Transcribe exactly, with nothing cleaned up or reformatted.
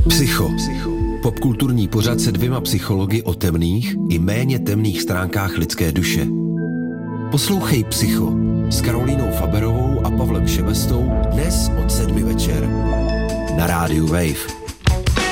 Psycho. Popkulturní pořad se dvěma psychologi o temných i méně temných stránkách lidské duše. Poslouchej Psycho s Karolínou Faberovou a Pavlem Šebestou dnes od sedmi večer na rádiu Wave.